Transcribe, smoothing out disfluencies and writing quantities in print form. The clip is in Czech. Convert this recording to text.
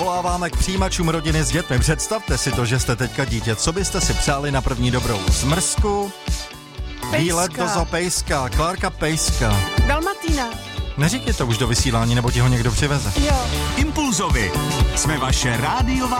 dovoláváme k přijímačům rodiny s dětmi. Představte si to, že jste teďka dítě. Co byste si přáli na první dobrou? Zmrzku? Výlet do zoo pejska. Klárka pejska. Dalmatína. Neříkej to už do vysílání, nebo ti ho někdo přiveze. Jo. Impulzovi. Jsme vaše rádiová